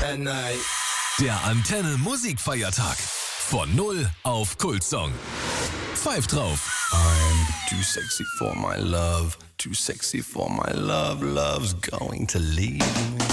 at night. Der Antenne Musikfeiertag. Von 0 auf Kultsong. Pfeift drauf. I'm too sexy for my love. Too sexy for my love. Love's going to leave me.